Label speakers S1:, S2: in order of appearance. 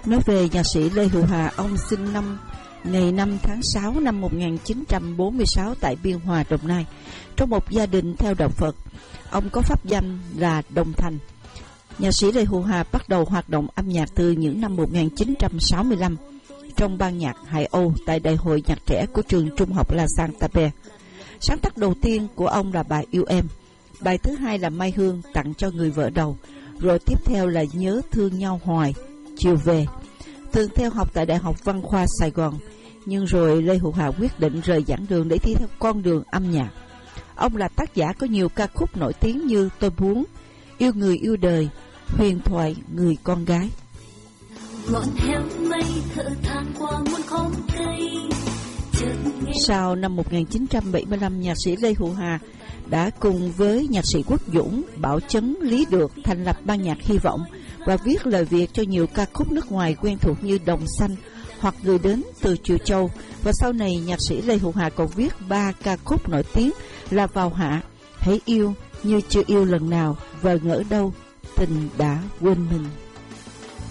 S1: Nói về nhạc sĩ Lê Hữu Hà, ông sinh ngày 5 tháng 6 năm 1946 tại Biên Hòa, Đồng Nai, trong một gia đình theo đạo Phật. Ông có pháp danh là Đồng Thành. Nhạc sĩ Lê Hữu Hà bắt đầu hoạt động âm nhạc từ những năm 1965 trong ban nhạc Hải Âu tại Đại hội Nhạc trẻ của trường trung học La Santa Fe. Sáng tác đầu tiên của ông là bài Yêu Em, bài thứ hai là Mai Hương tặng cho người vợ đầu, rồi tiếp theo là Nhớ Thương Nhau Hoài, Chiều Về. Từng theo học tại Đại học Văn khoa Sài Gòn, nhưng rồi Lê Hữu Hà quyết định rời giảng đường để đi theo con đường âm nhạc. Ông là tác giả có nhiều ca khúc nổi tiếng như Tôi Muốn, Yêu Người Yêu Đời, Huyền Thoại Người Con Gái. Sau năm 1975, nhạc sĩ Lê Hữu Hà đã cùng với nhạc sĩ Quốc Dũng, Bảo Chấn, Lý Được thành lập ban nhạc Hy Vọng và viết lời Việt cho nhiều ca khúc nước ngoài quen thuộc như Đồng Xanh hoặc Người Đến Từ Chiều Châu. Và sau này, nhạc sĩ Lê Hữu Hà còn viết 3 ca khúc nổi tiếng là Vào Hạ, Hãy Yêu Như Chưa Yêu Lần Nào và Ngỡ Đâu Tình Đã Quên Mình.